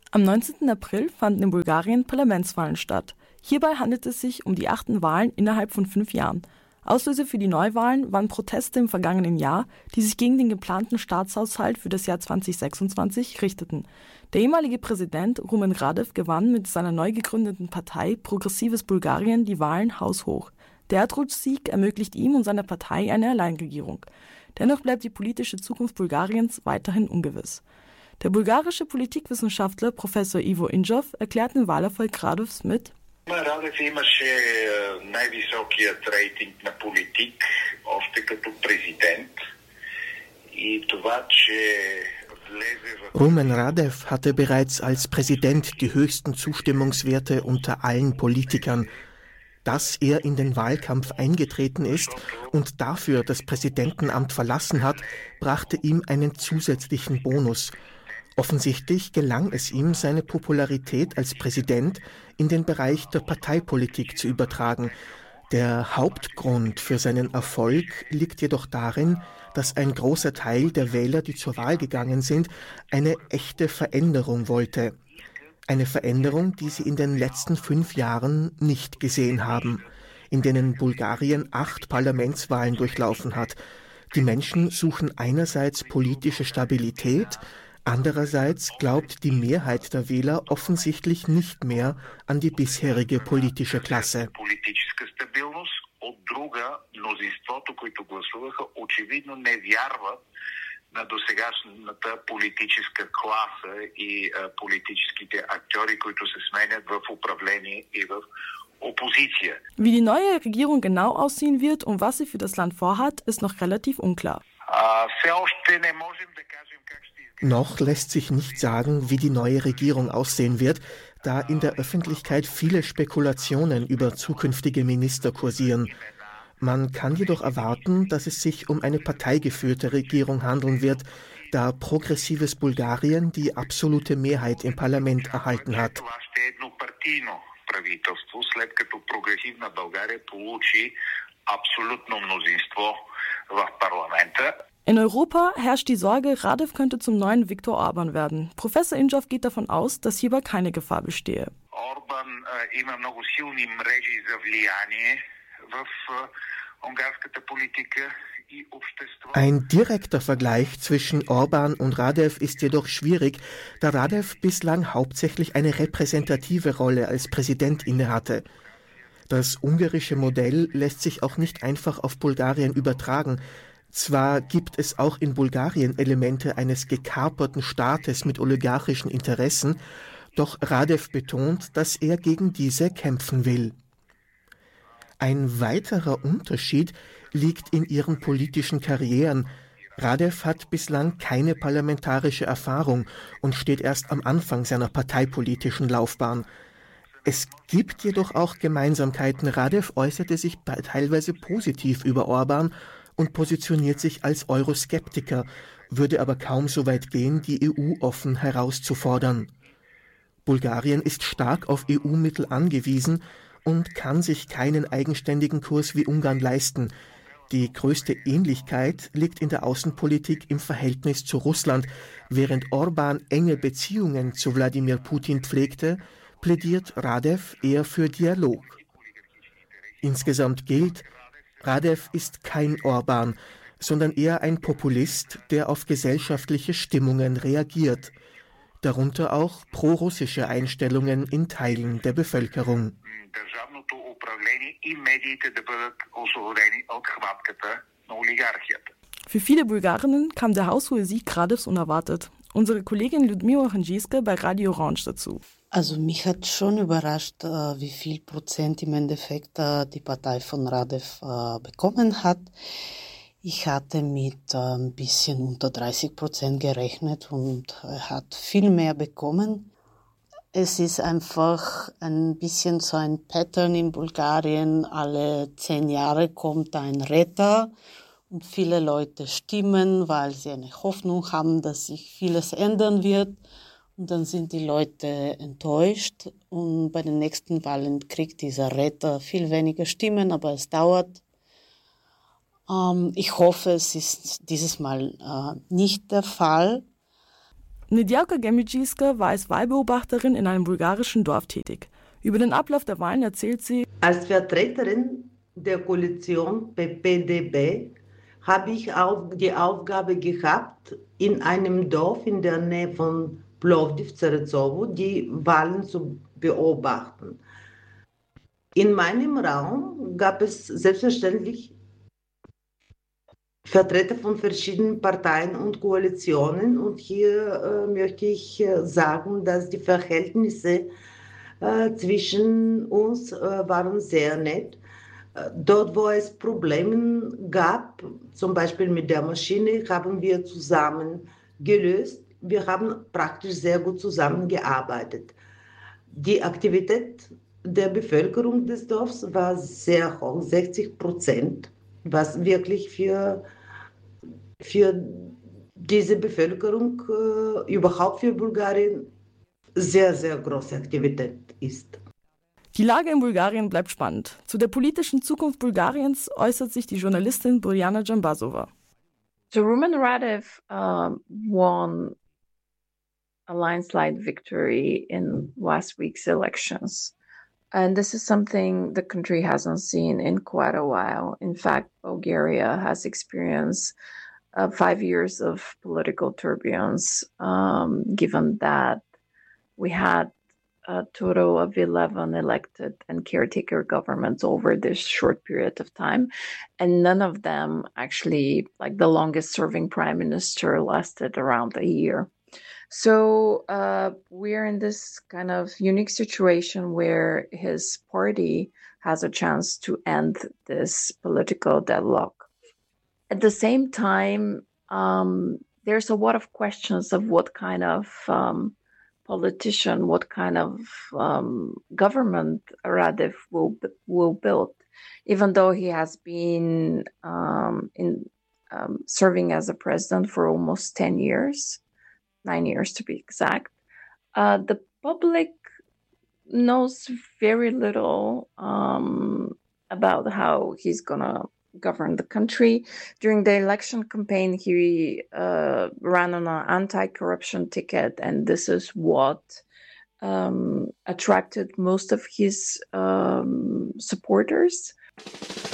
Am 19. April fanden in Bulgarien Parlamentswahlen statt. Hierbei handelt es sich um die 8. Wahlen innerhalb von 5 Jahren. Auslöser für die Neuwahlen waren Proteste im vergangenen Jahr, die sich gegen den geplanten Staatshaushalt für das Jahr 2026 richteten. Der ehemalige Präsident Rumen Radev gewann mit seiner neu gegründeten Partei Progressives Bulgarien die Wahlen haushoch. Der Erdrutschsieg ermöglicht ihm und seiner Partei eine Alleinregierung. Dennoch bleibt die politische Zukunft Bulgariens weiterhin ungewiss. Der bulgarische Politikwissenschaftler Professor Ivo Injov erklärt den Wahlerfolg Radevs mit: Радев имаше най-високият рейтинг на политик още като президент и това, че влезе в... Rumen Radev hatte bereits als Präsident die höchsten Zustimmungswerte unter allen Politikern. Dass er in den Wahlkampf eingetreten ist und dafür das Präsidentenamt verlassen hat, brachte ihm einen zusätzlichen Bonus. Offensichtlich gelang es ihm, seine Popularität als Präsident in den Bereich der Parteipolitik zu übertragen. Der Hauptgrund für seinen Erfolg liegt jedoch darin, dass ein großer Teil der Wähler, die zur Wahl gegangen sind, eine echte Veränderung wollte. Eine Veränderung, die sie in den letzten 5 Jahren nicht gesehen haben, in denen Bulgarien 8 Parlamentswahlen durchlaufen hat. Die Menschen suchen einerseits politische Stabilität, andererseits glaubt die Mehrheit der Wähler offensichtlich nicht mehr an die bisherige politische Klasse. На досегашната политическа класа и политическите актьори, които се сменят в управление и в Opposition. Wie die neue Regierung genau aussehen wird und was sie für das Land vorhat, ist noch relativ unklar. Noch lässt sich nicht sagen, wie die neue Regierung aussehen wird, da in der Öffentlichkeit viele Spekulationen über zukünftige Minister kursieren. Man kann jedoch erwarten, dass es sich um eine parteigeführte Regierung handeln wird, da progressives Bulgarien die absolute Mehrheit im Parlament erhalten hat. In Europa herrscht die Sorge, Radev könnte zum neuen Viktor Orban werden. Professor Injov geht davon aus, dass hierbei keine Gefahr bestehe. Orban има много силни мрежи за влияние в унгарската политика. Ein direkter Vergleich zwischen Orban und Radev ist jedoch schwierig, da Radev bislang hauptsächlich eine repräsentative Rolle als Präsident innehatte. Das ungarische Modell lässt sich auch nicht einfach auf Bulgarien übertragen. Zwar gibt es auch in Bulgarien Elemente eines gekaperten Staates mit oligarchischen Interessen, doch Radev betont, dass er gegen diese kämpfen will. Ein weiterer Unterschied liegt in ihren politischen Karrieren. Radev hat bislang keine parlamentarische Erfahrung und steht erst am Anfang seiner parteipolitischen Laufbahn. Es gibt jedoch auch Gemeinsamkeiten. Radev äußerte sich teilweise positiv über Orban und positioniert sich als Euroskeptiker, würde aber kaum so weit gehen, die EU offen herauszufordern. Bulgarien ist stark auf EU-Mittel angewiesen und kann sich keinen eigenständigen Kurs wie Ungarn leisten. Die größte Ähnlichkeit liegt in der Außenpolitik im Verhältnis zu Russland. Während Orban enge Beziehungen zu Wladimir Putin pflegte, plädiert Radev eher für Dialog. Insgesamt gilt, Radev ist kein Orban, sondern eher ein Populist, der auf gesellschaftliche Stimmungen reagiert. Darunter auch prorussische Einstellungen in Teilen der Bevölkerung. Für viele Bulgarinnen kam der haushohe Sieg Radevs unerwartet. Unsere Kollegin Ludmila Hanjiska bei Radio Orange dazu. Also mich hat schon überrascht, wie viel Prozent im Endeffekt die Partei von Radev bekommen hat. Ich hatte mit ein bisschen unter 30% gerechnet und er hat viel mehr bekommen. Es ist einfach ein bisschen so ein Pattern in Bulgarien. Alle 10 Jahre kommt ein Retter und viele Leute stimmen, weil sie eine Hoffnung haben, dass sich vieles ändern wird. Und dann sind die Leute enttäuscht und bei den nächsten Wahlen kriegt dieser Retter viel weniger Stimmen, aber es dauert. Ich hoffe, es ist dieses Mal nicht der Fall. Nedjelka Gemidžiska war als Wahlbeobachterin in einem bulgarischen Dorf tätig. Über den Ablauf der Wahlen erzählt sie: Als Vertreterin der Koalition PPDB habe ich auch die Aufgabe gehabt, in einem Dorf in der Nähe von Plovdiv, Zerezovo, die Wahlen zu beobachten. In meinem Raum gab es selbstverständlich Vertreter von verschiedenen Parteien und Koalitionen. Und hier möchte ich sagen, dass die Verhältnisse zwischen uns waren sehr nett. Dort, wo es Probleme gab, zum Beispiel mit der Maschine, haben wir zusammen gelöst. Wir haben praktisch sehr gut zusammengearbeitet. Die Aktivität der Bevölkerung des Dorfs war sehr hoch, 60%, was wirklich für diese Bevölkerung, überhaupt für Bulgarien, sehr, sehr große Aktivität ist. Die Lage in Bulgarien bleibt spannend. Zu der politischen Zukunft Bulgariens äußert sich die Journalistin Bojana Džambazova. So Rumen Radev won a landslide victory in last week's elections. And this is something the country hasn't seen in quite a while. In fact, Bulgaria has experienced 5 years of political turbulence, given that we had a total of 11 elected and caretaker governments over this short period of time. And none of them actually, like the longest serving prime minister, lasted around a year. So we're in this kind of unique situation where his party has a chance to end this political deadlock. At the same time, there's a lot of questions of what kind of politician, what kind of government Radev will build, even though he has been serving as a president for almost 10 years. 9 years to be exact. The public knows very little about how he's gonna govern the country. During the election campaign, he ran on an anti-corruption ticket, and this is what attracted most of his supporters.